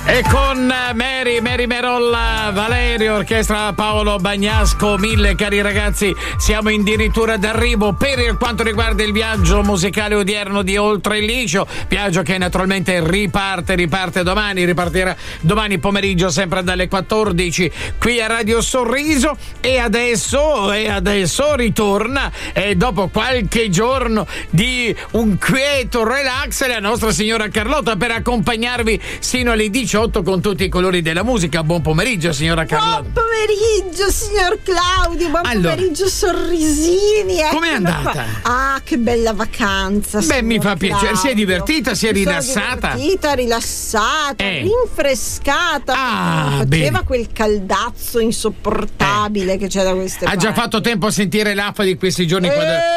E con Mary Merol, Valerio, orchestra Paolo Bagnasco, mille cari ragazzi, siamo addirittura d'arrivo per quanto riguarda il viaggio musicale odierno di Oltre il Liscio, viaggio che naturalmente riparte domani, ripartirà domani pomeriggio sempre dalle 14 qui a Radio Sorriso e adesso ritorna dopo qualche giorno di un quieto relax la nostra signora Carlotta per accompagnarvi sino alle 18 con tutti i colori della musica. Buon pomeriggio signora Carlotta. Buon pomeriggio signor Claudio, buon pomeriggio Sorrisini. Com'è andata? Ah, che bella vacanza. Beh, mi fa piacere, si è divertita, si è rilassata. Rilassata, rinfrescata. Faceva quel caldazzo insopportabile che c'è da queste parti. Ha già fatto tempo a sentire l'affa di questi giorni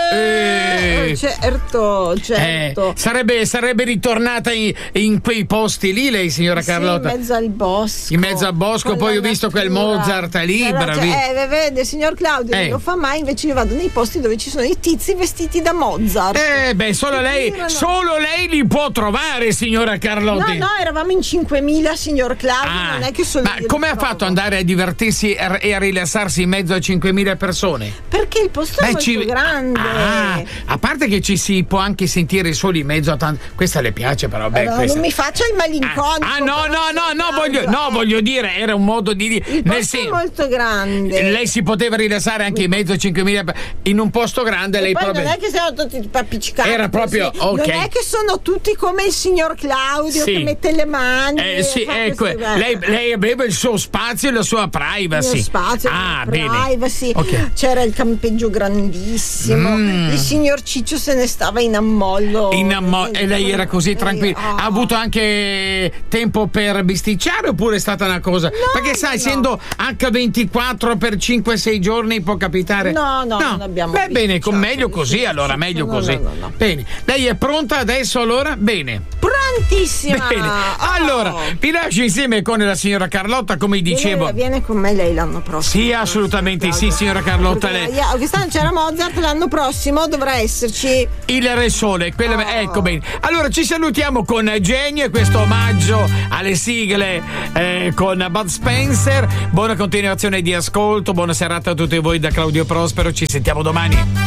certo. Sarebbe ritornata in quei posti lì lei signora Carlotta? Sì, in mezzo al bosco. In mezzo al bosco, poi ho visto quel Mozart lì, vede signor Claudio, non lo fa mai, invece io vado nei posti dove ci sono i tizi vestiti da Mozart. Solo lei li può trovare signora Carlotta. No, eravamo in 5.000 signor Claudio, non è che solo. Ma come ha fatto ad andare a divertirsi e a rilassarsi in mezzo a 5.000 persone? Perché il posto è molto grande. A parte che ci si può anche sentire soli in mezzo a tanto. Questa le piace però, non mi faccia il malinconico. Voglio dire, era un modo di dire. Il posto è molto grande. Lei si poteva rilassare anche in mezzo a 5.000 in un posto grande. Lei poi proprio. Non è che siamo tutti appiccicati. Era proprio così. Non è che sono tutti come il signor Claudio che mette le mani. Lei aveva il suo spazio e la sua privacy. Il spazio, privacy. Okay. C'era il campeggio grandissimo. Il signor Ciccio se ne stava in ammollo. E lei era così tranquilla. Ha avuto anche tempo per bisticciare oppure è stata una cosa? Perché essendo H24 per 5-6 giorni può capitare. No, non abbiamo. Bene, meglio così allora, meglio così. No. Bene. Lei è pronta adesso allora? Bene. Prontissima. Bene. Allora, vi lascio insieme con la signora Carlotta, come dicevo. Viene con me lei l'anno prossimo. Sì, assolutamente sì, signora Carlotta. Quest'anno c'era Mozart, l'anno prossimo dovrà esserci il Re Sole. Ecco bene. Allora ci salutiamo con Genio e questo omaggio alle sigle con Bud Spencer. Buona continuazione di ascolto, buona serata a tutti voi da Claudio Prospero, ci sentiamo domani.